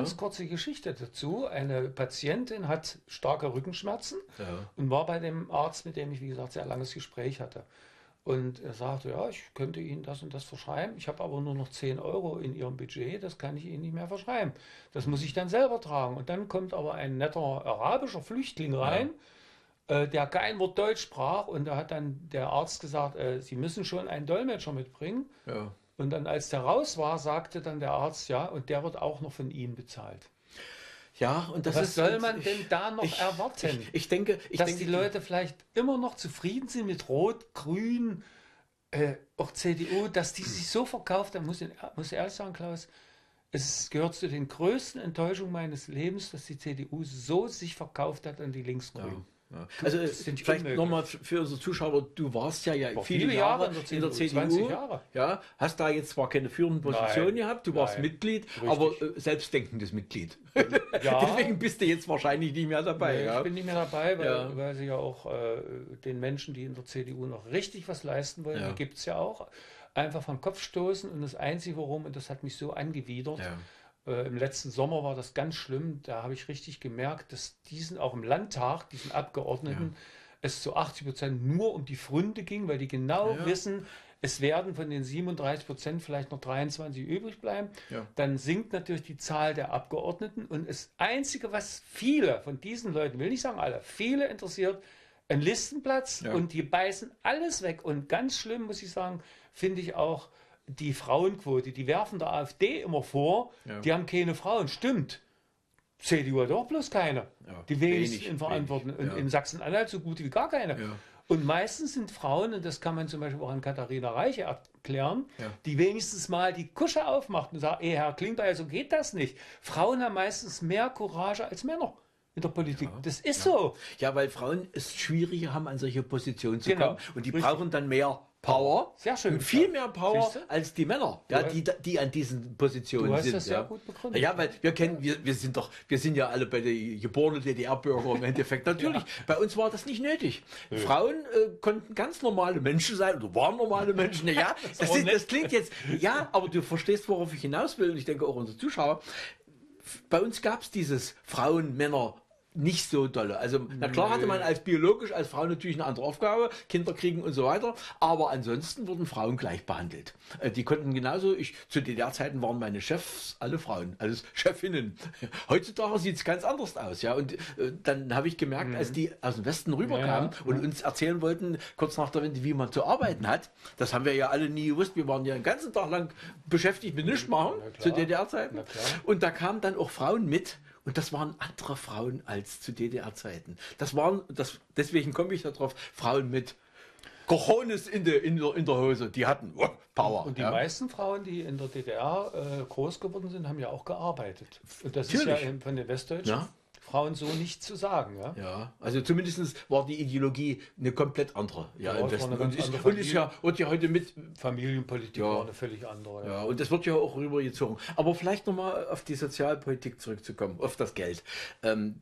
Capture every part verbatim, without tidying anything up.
ganz kurze Geschichte dazu. Eine Patientin hat starke Rückenschmerzen Ja. und war bei dem Arzt, mit dem ich, wie gesagt, sehr langes Gespräch hatte. Und er sagte, ja, ich könnte Ihnen das und das verschreiben. Ich habe aber nur noch zehn Euro in Ihrem Budget, das kann ich Ihnen nicht mehr verschreiben. Das muss ich dann selber tragen. Und dann kommt aber ein netter arabischer Flüchtling rein, äh, der kein Wort Deutsch sprach. Und da hat dann der Arzt gesagt, äh, Sie müssen schon einen Dolmetscher mitbringen. Ja. Und dann, als der raus war, sagte dann der Arzt, ja, und der wird auch noch von Ihnen bezahlt. Ja, und das Was ist, soll man ich, denn da noch ich, erwarten? Ich, ich denke, ich dass denke, die Leute vielleicht immer noch zufrieden sind mit Rot, Grün, äh, auch C D U, dass die sich so verkauft haben, muss ich, muss ich ehrlich sagen, Klaus, es gehört zu den größten Enttäuschungen meines Lebens, dass die C D U so sich verkauft hat an die Linksgrünen. Ja. Ja. Also Das sind vielleicht unmöglich. nochmal für unsere Zuschauer, du warst ja, ja War viele, viele Jahre, Jahre in der in der C D U, C D U, zwanzig Jahre. Ja, hast da jetzt zwar keine führende Position Nein, gehabt, du warst nein, Mitglied, richtig. aber äh, selbstdenkendes Mitglied. Ja. Deswegen bist du jetzt wahrscheinlich nicht mehr dabei. Nee, ja. Ich bin nicht mehr dabei, weil, Ja. weil sie ja auch äh, den Menschen, die in der C D U noch richtig was leisten wollen, Ja. die gibt es ja auch, einfach vom Kopf stoßen. Und das Einzige, warum, und das hat mich so angewidert, Ja. äh, im letzten Sommer war das ganz schlimm, da habe ich richtig gemerkt, dass diesen auch im Landtag, diesen Abgeordneten, es zu achtzig Prozent nur um die Fründe ging, weil die genau Ja. wissen, es werden von den siebenunddreißig Prozent vielleicht noch dreiundzwanzig übrig bleiben. Ja. Dann sinkt natürlich die Zahl der Abgeordneten. Und das Einzige, was viele von diesen Leuten, will nicht sagen alle, viele interessiert, ein Listenplatz Ja. und die beißen alles weg. Und ganz schlimm, muss ich sagen, finde ich auch die Frauenquote. Die werfen der AfD immer vor, Ja. die haben keine Frauen. Stimmt. C D U hat auch bloß keine. Ja, Die wenigsten wenig, in Verantwortung. wenig, Und ja. in Sachsen-Anhalt so gut wie gar keine. Ja. Und meistens sind Frauen, und das kann man zum Beispiel auch an Katharina Reiche erklären, Ja. die wenigstens mal die Kusche aufmacht und sagt, ey, Herr Klingbeil, so geht das nicht. Frauen haben meistens mehr Courage als Männer in der Politik. Ja. Das ist so. Ja, weil Frauen es schwieriger haben, an solche Positionen zu Genau, kommen. Und die richtig. brauchen dann mehr Power. Sehr schön. Und viel mehr Power Siehst du? als die Männer, ja, Du- die, die an diesen Positionen Du hast sind. das sehr ja. gut begründet. Ja, weil wir kennen, wir, wir sind doch, wir sind ja alle bei der geborenen D D R-Bürger im Endeffekt. Natürlich, bei uns war das nicht nötig. Frauen äh, konnten ganz normale Menschen sein oder waren normale Menschen. Ja, das, auch ist, nett. das klingt jetzt, ja, aber du verstehst, worauf ich hinaus will. Und ich denke auch unsere Zuschauer. Bei uns gab es dieses Frauen, Männer, nicht so dolle. Also, na klar hatte man als biologisch, als Frau natürlich eine andere Aufgabe, Kinder kriegen und so weiter, aber ansonsten wurden Frauen gleich behandelt. Äh, die konnten genauso, ich, zu D D R-Zeiten waren meine Chefs alle Frauen, alles Chefinnen. Heutzutage sieht es ganz anders aus, ja, und äh, dann habe ich gemerkt, als die aus dem Westen rüberkamen Ja, ja. und uns erzählen wollten, kurz nach der Wende, wie man zu arbeiten hat, das haben wir ja alle nie gewusst, wir waren ja den ganzen Tag lang beschäftigt mit nichts machen, Na klar. zu D D R-Zeiten, Na klar. und da kamen dann auch Frauen mit. Und das waren andere Frauen als zu D D R-Zeiten. Das waren, das, deswegen komme ich da drauf, Frauen mit Cojones in der, in der, in der Hose. Die hatten oh, Power. Und die ja. meisten Frauen, die in der D D R äh, groß geworden sind, haben ja auch gearbeitet. Und das Natürlich. ist ja eben von den westdeutschen Ja. Frauen so nicht zu sagen. Ja? Ja, also zumindest war die Ideologie eine komplett andere. Ja, Ja, im es war Westen. eine ganz Und ist, andere und ist ja, wird ja heute mit, Familienpolitik Ja. war eine völlig andere. ja, und das wird ja auch rübergezogen. Aber vielleicht nochmal auf die Sozialpolitik zurückzukommen, auf das Geld. Ähm,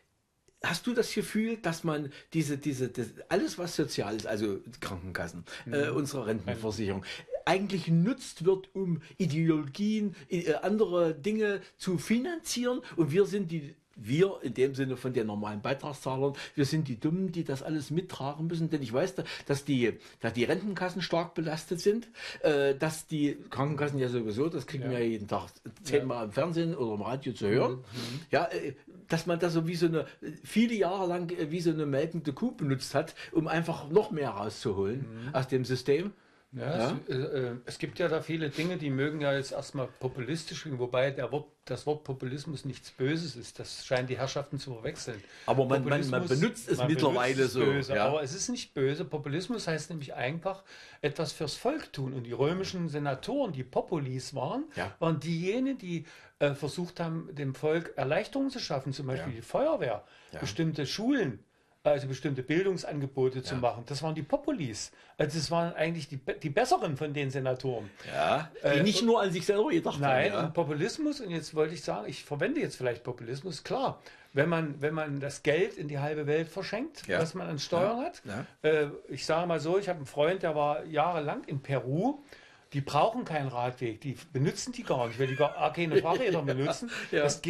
Hast du das Gefühl, dass man diese, diese, das, alles was sozial ist, also Krankenkassen, Mhm. äh, unsere Rentenversicherung, eigentlich genutzt wird, um Ideologien, äh, andere Dinge zu finanzieren und wir sind die, wir in dem Sinne von den normalen Beitragszahlern, wir sind die Dummen, die das alles mittragen müssen, denn ich weiß, dass die, dass die Rentenkassen stark belastet sind, äh, dass die Krankenkassen ja sowieso, das kriegen Ja. wir ja jeden Tag zehnmal im Fernsehen oder im Radio zu hören, Mhm. ja, äh, dass man das so wie so eine, viele Jahre lang äh, wie so eine melkende Kuh benutzt hat, um einfach noch mehr rauszuholen Mhm. aus dem System. Ja, Ja. Es, äh, äh, es gibt ja da viele Dinge, die mögen ja jetzt erstmal populistisch klingen, wobei der Wort, das Wort Populismus nichts Böses ist. Das scheinen die Herrschaften zu verwechseln. Aber man, man, man Populismus- benutzt es man mittlerweile benutzt es so. Böse, ja. Aber es ist nicht böse. Populismus heißt nämlich einfach etwas fürs Volk tun. Und die römischen Senatoren, die Populis waren, Ja. waren diejenigen, die äh, versucht haben, dem Volk Erleichterungen zu schaffen, zum Beispiel Ja. die Feuerwehr, Ja. bestimmte Schulen. Also bestimmte Bildungsangebote zu Ja. machen. Das waren die Populis. Also das waren eigentlich die, be- die besseren von den Senatoren. Ja, die Äh, nicht nur an sich selber gedacht Nein, haben. und Populismus, und jetzt wollte ich sagen, ich verwende jetzt vielleicht Populismus, klar, wenn man, wenn man das Geld in die halbe Welt verschenkt, Ja. was man an Steuern Ja. hat. Ja. Äh, ich sage mal so, ich habe einen Freund, der war jahrelang in Peru. Die brauchen keinen Radweg, die benutzen die gar nicht, weil die gar keine Fahrräder benutzen. Ja. Das